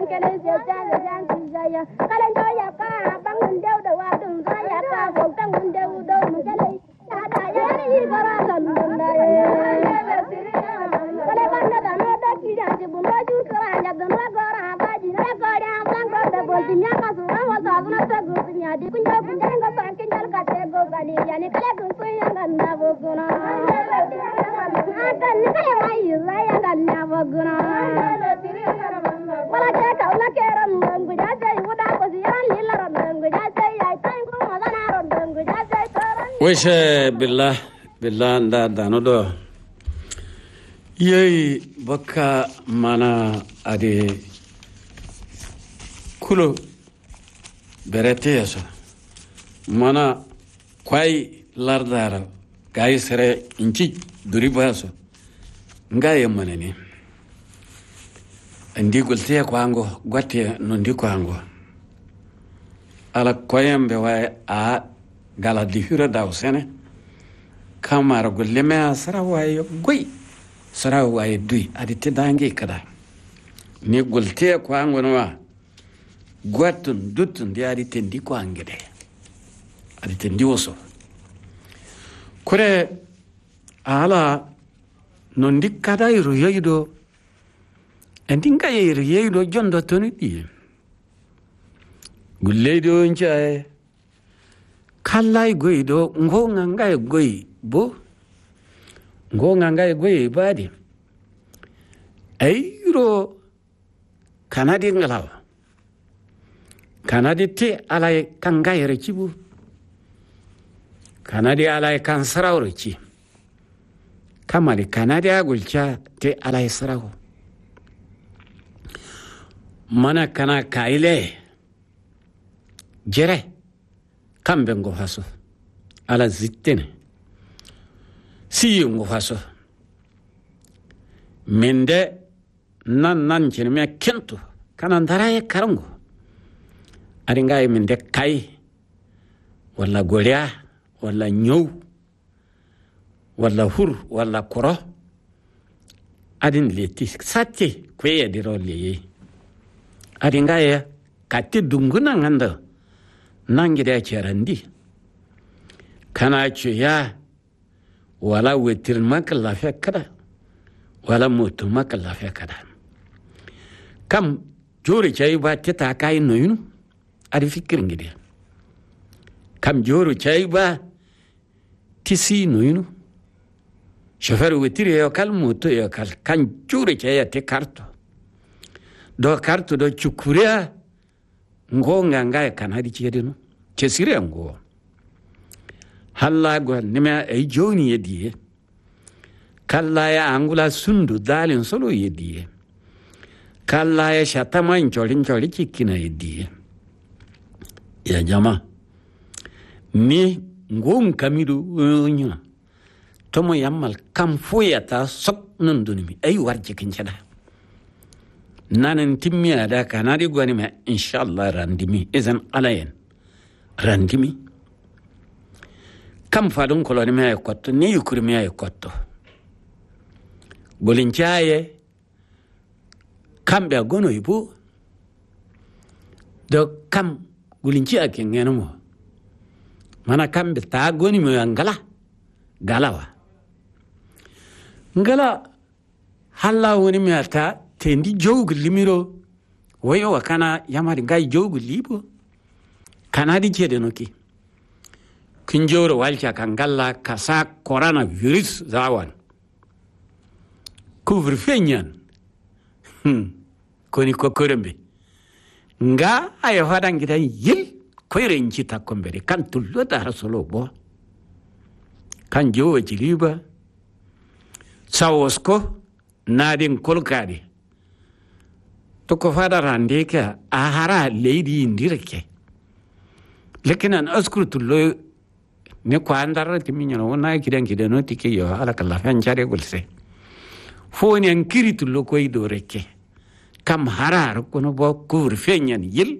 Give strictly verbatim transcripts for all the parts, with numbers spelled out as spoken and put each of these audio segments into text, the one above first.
kene se ta jan si ya kala ndo ya ka bang ndo do wa dum za ya ka bo tang ndo do mu kele ya da ya ni bara kan ndo kale banda da no da ki ja ji bu no ju kara ja da no gora ba ji na ko ya bang ko da bo ti nya ka su wa sa bu na ta gu nya di kun ja kun ja ga pa kin jal ka te go ga ni ya ni kale ku ku ya ga na bo gu na ata ni kale mai za ya ga na bo gu na wala ke ka wala ke ran ngu ja sai wuda ko si yan lilla ran ngu ja sai ai tan ko ma na ran ngu ja sai taran weshe billah billah nda dano do yei baka mana ade kulo berete yaso mana kwai lardara gai sere inci duri baso ngaye manene ndi gulte kwango gwate no ndi kwango ala koyembe wa a gala di hura dawsene kamar gulle me asra wayo goy sara waye dui adi te dange kada ni gulte kwango no wa gwatun dutun di adi te ndi kwangede adi te ndi woso kure ala no ndi kada iru yoyido endinga yeri yedo jondo toni di gulledo njae kallai goido ngonga ngai goi bo ngonga ngai goi badi ayro kanadi ngalaw kanadi te alai kangai rechibu kanadi alai kansaraw rechi kamali kanadi agulcha te alai saraw mana kana kaile jere kambe ngo haso ala zittene siyo ngo haso mende nan nan jenme kento kana ndaraye karango aringa mende kai wala golia wala nyow wala hur wala koro adin leti satti kweye diro leye aringa ya kati dunguna nganda nangide cherandi kana chuya wala wetir makalla fekada wala mutu makalla fekada kam jori chay ba tita kai noyunu ari fikir ngide kam jori chay ba tisi noyunu chauffeur wetir yo kal mutu yo kal kan jori chay te karto do kartu do chukuria ngonga ngai kanadi chedenu chesire ngo halla go nime ay joni yediye kalla ya angula sundu dalin solo yediye kalla ya shatama injolin joli chikina yediye ya jama ni ngom kamidu nya tomo yamal kam foyata sok nundunimi ay warje kinchada nanan timmi ada kanadi gwani ma inshallah randimi izan alayen randimi kam fadun koloni me kotto ni yukuri me kotto bolinchaye kambe gono ibu do kam gulinchi akengeno mo mana kambe ta goni me angala galawa ngala halla woni me ata tendi jogu limiro wayo wakana yamari ngai jogu libo kanadi chede noki kinjoro walcha kangalla kasa corona virus zawan couvre fenyan hmm koni kokorembe nga ayo hadan gidan yil koyrenci takombere kan tullo da rasolo bo kan jowo jiliba sawosko nadin kolkade to ko fada rande ka ahara lady indireke lekinan askurtu lo ne ko andara timinya no na kidan kidan no tike yo ala kala fan jare gulse foni an kiritu lo ko ido reke kam harar ko no bo kur fenyan yil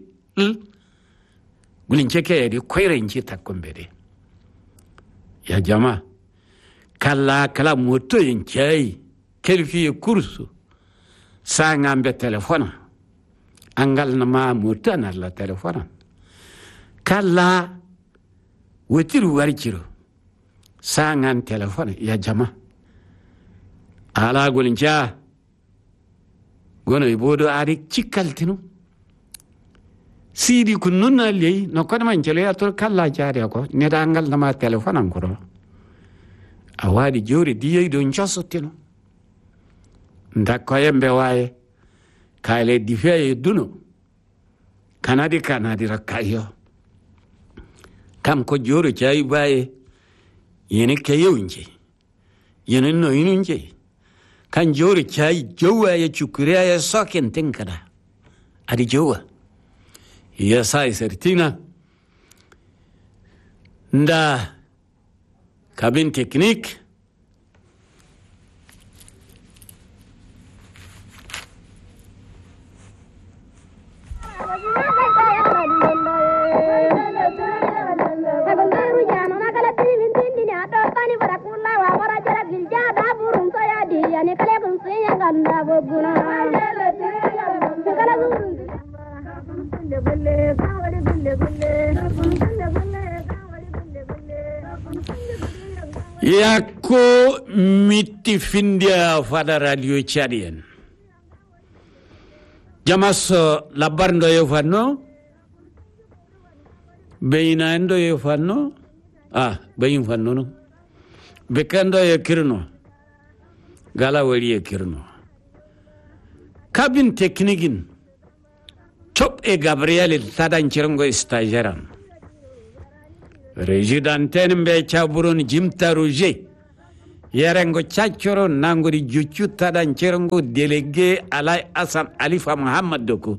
gulin cheke di koyrenci takombere ya jama kala kala moto yin chai kelfi kursu sa ngambe telefona angal na ma mutana la telefona kala wetiru warkiro sangan telefona ya jama ala golinja gono ibodo ari cikaltinu sidi kununna lei no kono man jele ator kala jare ko ne dangal na ma telefona ngoro awadi jori diye don chasotino ndakoyembe waye kale difeye duno kanadi kanadi rakayo kam ko joro chay baye yene kayo nje yene no inunje kan joro chay jowa ya chukuriya ya soken tinkada adi jowa ya sai sertina nda kabin teknik Yako miti findia fada radio Chadien. Jamas labar ndo yo fano. Beina ndo yo fano. Ah, bein fano no. Bekando yo kirno. Gala wali yo kirno. Kabin teknikin. Chop e Gabriel tadan chirongo stagiaran. Residenten mbe chaburun jimta roje yerengo chachoro nangori juchu tadan cherongo délégué Alay Hassan Alifa Muhammad doko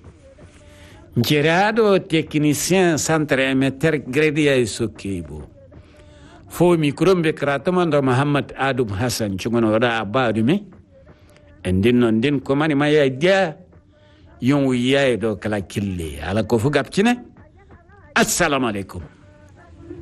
gerado technicien centre émetteur Gredia Sokibo fo micro mbe kratomando Muhammad Adum Hassan chungono da abadume endin non din ko mani maya dia yon wiya do kala kille ala ko fu gapcine assalamu alaikum.